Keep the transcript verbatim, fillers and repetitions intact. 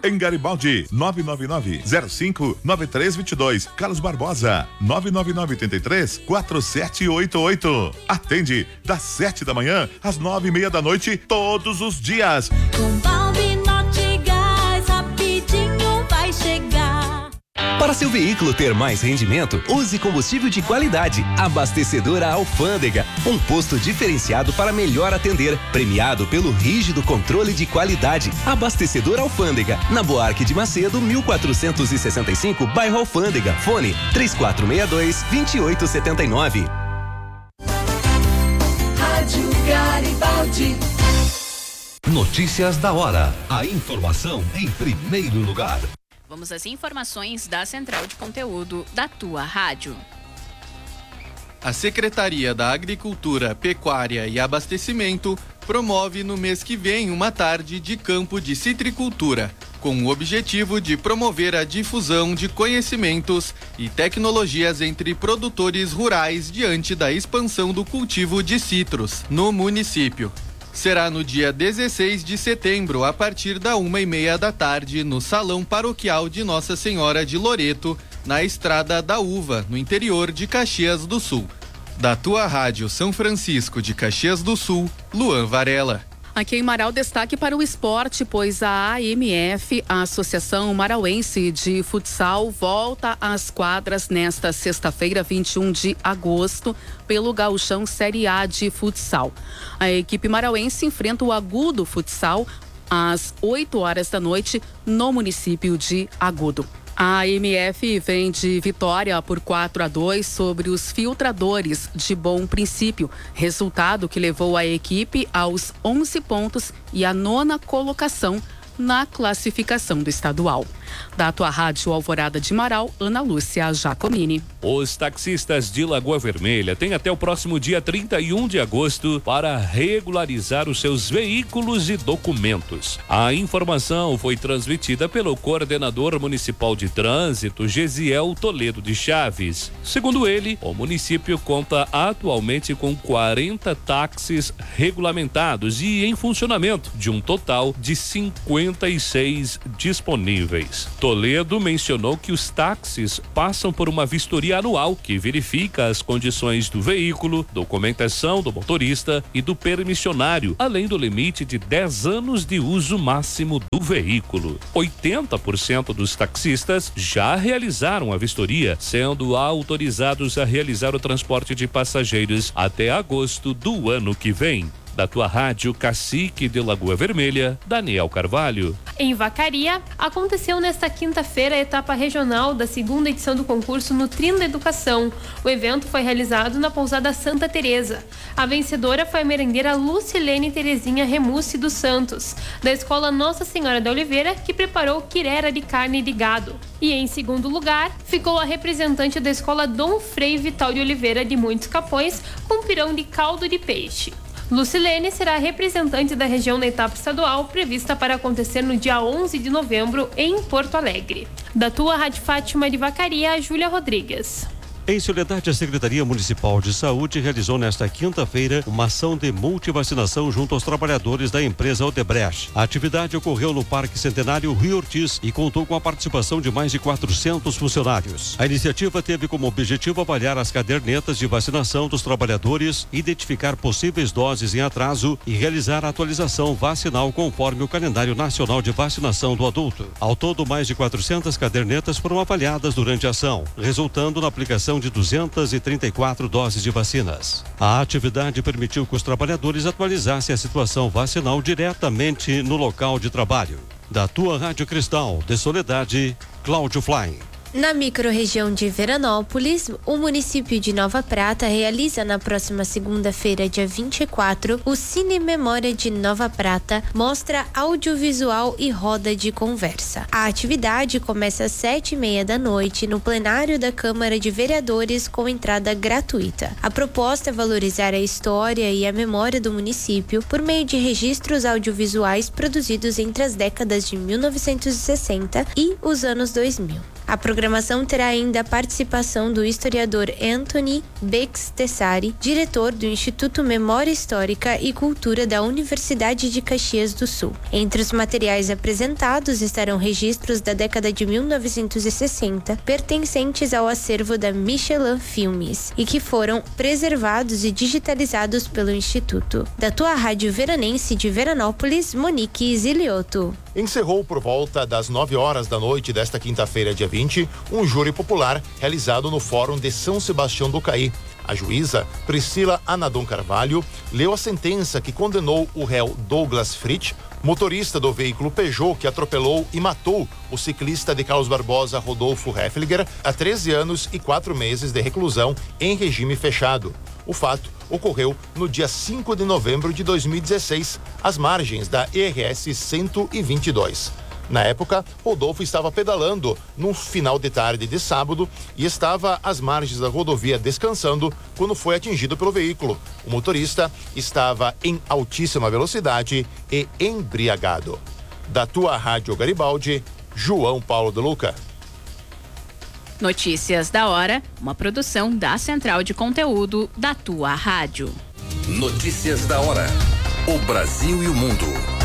Em Garibaldi, nove nove nove, zero cinco, nove três dois dois. Carlos Barbosa, nove nove nove, oito três, quatro sete oito oito. Atende das sete da manhã às nove e meia da noite, todos os dias. Com Balbinote Gás, rapidinho vai chegar. Para seu veículo ter mais rendimento, use combustível de qualidade. Abastecedora Alfândega, um posto diferenciado para melhor atender, premiado pelo rígido controle de qualidade. Abastecedora Alfândega, na Buarque de Macedo, mil quatrocentos e sessenta e cinco, bairro Alfândega. Fone três quatro seis dois, dois oito sete nove. Rádio Garibaldi. Notícias da hora. A informação em primeiro lugar. Vamos às informações da Central de Conteúdo da tua rádio. A Secretaria da Agricultura, Pecuária e Abastecimento promove no mês que vem uma tarde de campo de citricultura, com o objetivo de promover a difusão de conhecimentos e tecnologias entre produtores rurais diante da expansão do cultivo de citros no município. Será no dia dezesseis de setembro, a partir da uma e meia da tarde, no Salão Paroquial de Nossa Senhora de Loreto, na Estrada da Uva, no interior de Caxias do Sul. Da tua rádio São Francisco de Caxias do Sul, Luan Varela. Aqui em Marau, destaque para o esporte, pois a A M F, a Associação Marauense de Futsal, volta às quadras nesta sexta-feira, vinte e um de agosto, pelo Gauchão Série A de Futsal. A equipe marauense enfrenta o Agudo Futsal às oito horas da noite no município de Agudo. A A M F vem de vitória por quatro a dois sobre os Filtradores de Bom Princípio, resultado que levou a equipe aos onze pontos e a nona colocação na classificação do estadual. Da tua rádio Alvorada de Marau, Ana Lúcia Jacomini. Os taxistas de Lagoa Vermelha têm até o próximo dia trinta e um de agosto para regularizar os seus veículos e documentos. A informação foi transmitida pelo coordenador municipal de trânsito, Gesiel Toledo de Chaves. Segundo ele, o município conta atualmente com quarenta táxis regulamentados e em funcionamento, de um total de cinquenta e seis disponíveis. Toledo mencionou que os táxis passam por uma vistoria anual que verifica as condições do veículo, documentação do motorista e do permissionário, além do limite de dez anos de uso máximo do veículo. oitenta por cento dos taxistas já realizaram a vistoria, sendo autorizados a realizar o transporte de passageiros até agosto do ano que vem. Da tua rádio Cacique de Lagoa Vermelha, Daniel Carvalho. Em Vacaria, aconteceu nesta quinta-feira a etapa regional da segunda edição do concurso Nutrindo Educação. O evento foi realizado na pousada Santa Teresa. A vencedora foi a merendeira Lucilene Terezinha Remussi dos Santos, da escola Nossa Senhora da Oliveira, que preparou quirera de carne de gado. E em segundo lugar, ficou a representante da escola Dom Frei Vital de Oliveira de Muitos Capões, com pirão de caldo de peixe. Lucilene será a representante da região na etapa estadual, prevista para acontecer no dia onze de novembro em Porto Alegre. Da tua Rádio Fátima de Vacaria, Júlia Rodrigues. Em Soledade, a Secretaria Municipal de Saúde realizou nesta quinta-feira uma ação de multivacinação junto aos trabalhadores da empresa Odebrecht. A atividade ocorreu no Parque Centenário Rio Ortiz e contou com a participação de mais de quatrocentos funcionários. A iniciativa teve como objetivo avaliar as cadernetas de vacinação dos trabalhadores, identificar possíveis doses em atraso e realizar a atualização vacinal conforme o calendário nacional de vacinação do adulto. Ao todo, mais de quatrocentas cadernetas foram avaliadas durante a ação, resultando na aplicação de duzentas e trinta e quatro doses de vacinas. A atividade permitiu que os trabalhadores atualizassem a situação vacinal diretamente no local de trabalho. Da tua Rádio Cristal de Soledade, Cláudio Flying. Na microrregião de Veranópolis, o município de Nova Prata realiza na próxima segunda-feira, dia vinte e quatro, o Cine Memória de Nova Prata, mostra audiovisual e roda de conversa. A atividade começa às sete e meia da noite no plenário da Câmara de Vereadores com entrada gratuita. A proposta é valorizar a história e a memória do município por meio de registros audiovisuais produzidos entre as décadas de mil novecentos e sessenta e os anos dois mil. A programação terá ainda a participação do historiador Anthony Bextessari, diretor do Instituto Memória Histórica e Cultura da Universidade de Caxias do Sul. Entre os materiais apresentados estarão registros da década de mil novecentos e sessenta, pertencentes ao acervo da Michelin Filmes, e que foram preservados e digitalizados pelo Instituto. Da tua rádio veranense de Veranópolis, Monique Zilioto. Encerrou por volta das nove horas da noite desta quinta-feira, dia vinte, um júri popular realizado no Fórum de São Sebastião do Caí. A juíza Priscila Anadon Carvalho leu a sentença que condenou o réu Douglas Fritz, motorista do veículo Peugeot que atropelou e matou o ciclista de Carlos Barbosa Rodolfo Heffliger, a treze anos e quatro meses de reclusão em regime fechado. O fato ocorreu no dia cinco de novembro de dois mil e dezesseis, às margens da E R S cento e vinte e dois. Na época, Rodolfo estava pedalando num final de tarde de sábado e estava às margens da rodovia descansando quando foi atingido pelo veículo. O motorista estava em altíssima velocidade e embriagado. Da tua rádio Garibaldi, João Paulo de Luca. Notícias da hora, uma produção da Central de Conteúdo da tua rádio. Notícias da hora. O Brasil e o mundo